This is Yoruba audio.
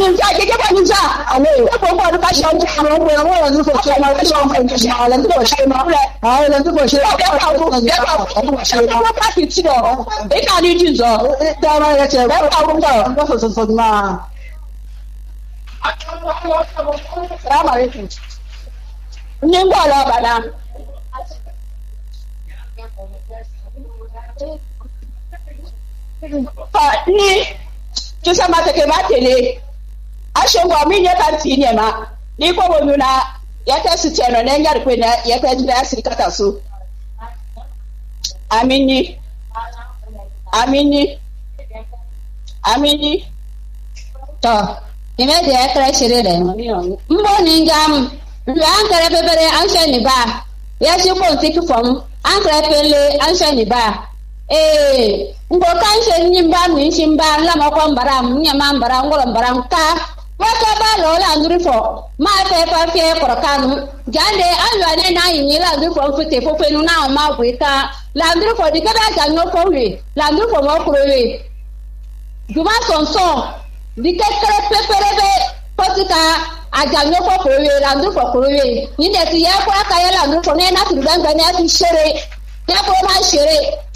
ninja ke ba ninja ale ko ko ka shi on ka ro ko yanzu ko ce ma ka shi on ka shi ala ko shi ma ha la ko shi ko ka ti do e ka ni jin zo da ma ya ce ba ka ko so ma Assalamu alaikum. Nyingwa la bana. Ni kisa matake matele. Ashengwa minye kanti nyema. Ni kwa wonyuna yata siteno nenga rikwena yata jina ya sirikata su. Amini. To. Ime de ekra shire de mbo ningam ankara bebere ansha ni ba ya shi ko ntiki fom ankara pele ansha ni ba ngo kansha ni ba mi shimba la makon baram nyama baram ngoro baram ka wata ba lo la ndrifo ma fe pa fe korokanu jande anwa ne na yin la ndrifo fute fo fe nu na ma gweka la ndrifo di kada ga no ko we la ndrifo mo kuro we juma sonson dike kere peperebe potika ajanyo ko korowe landu ko korowe ni de ti ya ko aka ya landu ko ne na ti gbangba ni a ti sere ya ko ma sere